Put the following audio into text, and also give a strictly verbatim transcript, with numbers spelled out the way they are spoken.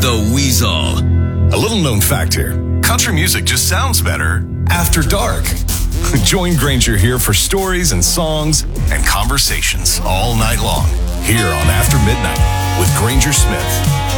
The Weasel. A little known fact here. Country music just sounds better after dark. Join Granger here for stories and songs and conversations all night long here on After Midnight with Granger Smith.